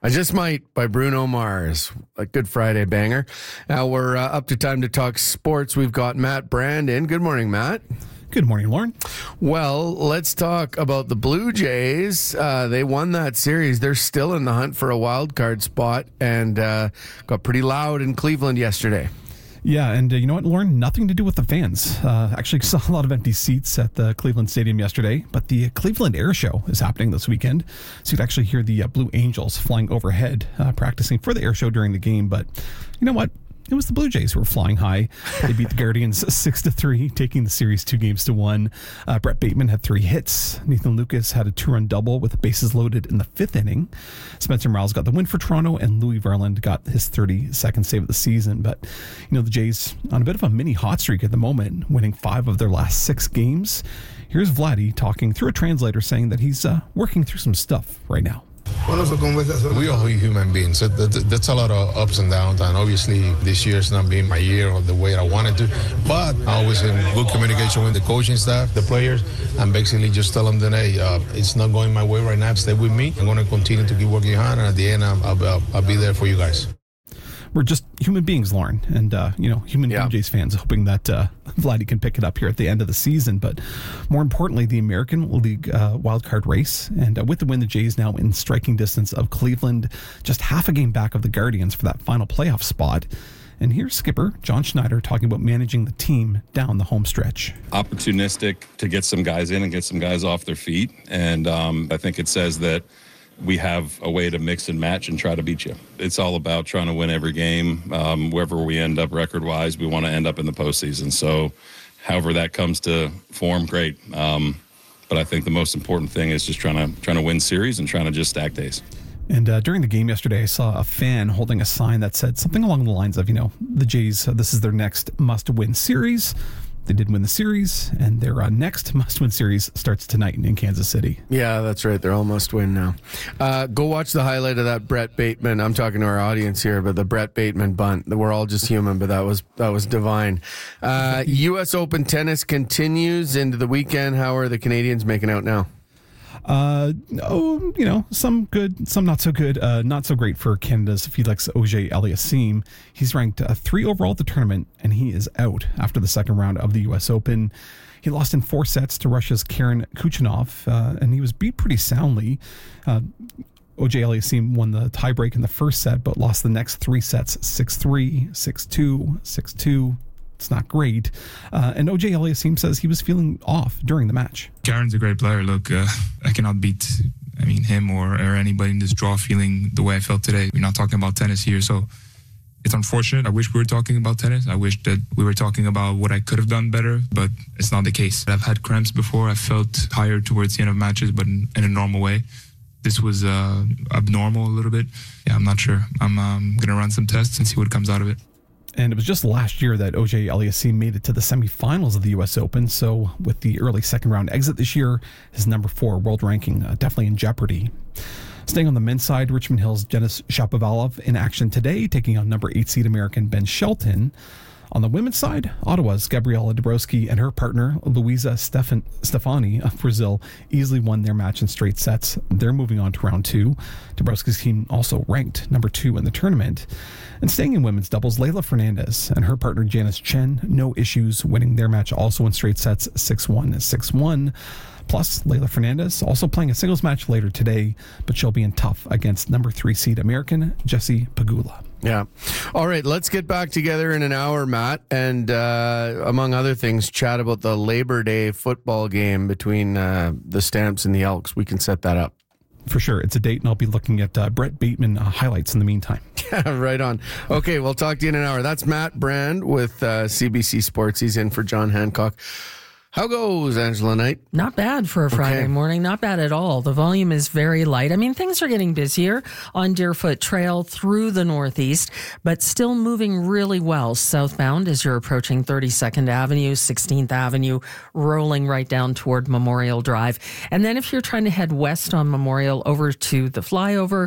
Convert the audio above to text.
I Just Might by Bruno Mars. A Good Friday banger. Now we're up to time to talk sports. We've got Matt Brand in. Good morning, Matt. Good morning, Lauren. Well, let's talk about the Blue Jays. They won that series. They're still in the hunt for a wild card spot and got pretty loud in Cleveland yesterday. Yeah, and you know what, Lauren? Nothing to do with the fans. Actually saw a lot of empty seats at the Cleveland Stadium yesterday, but the Cleveland Air Show is happening this weekend. So you could actually hear the Blue Angels flying overhead, practicing for the air show during the game. But you know what? It was the Blue Jays who were flying high. They beat the Guardians 6-3, taking the series 2-1. Brett Bateman had 3 hits. Nathan Lucas had a 2-run double with bases loaded in the 5th inning. Spencer Miles got the win for Toronto, and Louis Varland got his 32nd save of the season. But, you know, the Jays on a bit of a mini hot streak at the moment, winning 5 of their last 6 games. Here's Vladdy talking through a translator saying that he's working through some stuff right now. We are human beings. That's a lot of ups and downs, and obviously this year's not being my year or the way I wanted to, but I was in good communication with the coaching staff, the players, and basically just tell them that, hey, it's not going my way right now, stay with me. I'm going to continue to keep working hard, and at the end, I'll be there for you guys. We're just human beings, Lauren, and, human Blue Jays fans, hoping that Vladdy can pick it up here at the end of the season. But more importantly, the American League wildcard race. And with the win, the Jays now in striking distance of Cleveland, just half a game back of the Guardians for that final playoff spot. And here's skipper John Schneider talking about managing the team down the home stretch. Opportunistic to get some guys in and get some guys off their feet. And I think it says that we have a way to mix and match and try to beat you. It's all about trying to win every game. Wherever we end up record-wise, we want to end up in the postseason. So however that comes to form, great. But I think the most important thing is just trying to win series and trying to just stack days. And during the game yesterday, I saw a fan holding a sign that said something along the lines of, the Jays, this is their next must-win series. They did win the series, and their next must-win series starts tonight in Kansas City. Yeah, that's right. They're all must-win now. Go watch the highlight of that Brett Bateman. I'm talking to our audience here, but the Brett Bateman bunt. We're all just human, but that was divine. U.S. Open tennis continues into the weekend. How are the Canadians making out now? Some good, some not so good. Not so great for Canada's Felix Auger-Aliassime. He's ranked 3 overall at the tournament, and he is out after the second round of the U.S. Open. He lost in 4 sets to Russia's Karen Khachanov, and he was beat pretty soundly. Auger-Aliassime won the tiebreak in the first set, but lost the next 3 sets 6-3, 6-2, 6-2. It's not great. And Auger-Aliassime says he was feeling off during the match. Karen's a great player. Look, I cannot beat him or anybody in this draw feeling the way I felt today. We're not talking about tennis here, so it's unfortunate. I wish we were talking about tennis. I wish that we were talking about what I could have done better, but it's not the case. I've had cramps before. I felt tired towards the end of matches, but in a normal way. This was abnormal a little bit. Yeah, I'm not sure. I'm going to run some tests and see what comes out of it. And it was just last year that Auger-Aliassime made it to the semifinals of the U.S. Open. So with the early second round exit this year, his number 4 world ranking definitely in jeopardy. Staying on the men's side, Richmond Hill's Denis Shapovalov in action today, taking on number 8 seed American Ben Shelton. On the women's side, Ottawa's Gabriela Dabrowski and her partner, Luisa Stefani of Brazil, easily won their match in straight sets. They're moving on to round 2. Dabrowski's team also ranked number 2 in the tournament. And staying in women's doubles, Leylah Fernandez and her partner Janice Chen, no issues, winning their match also in straight sets 6-1, 6-1. Plus, Leylah Fernandez also playing a singles match later today, but she'll be in tough against number 3 seed American Jessie Pegula. Yeah. All right, let's get back together in an hour, Matt, and among other things, chat about the Labor Day football game between the Stamps and the Elks. We can set that up. For sure. It's a date, and I'll be looking at Brett Bateman highlights in the meantime. Yeah, right on. Okay, we'll talk to you in an hour. That's Matt Brand with CBC Sports. He's in for John Hancock. How goes Angela Knight? Not bad for a Friday morning. Not bad at all. The volume is very light. I mean, things are getting busier on Deerfoot Trail through the Northeast, but still moving really well southbound as you're approaching 32nd Avenue, 16th Avenue, rolling right down toward Memorial Drive. And then if you're trying to head west on Memorial over to the flyover,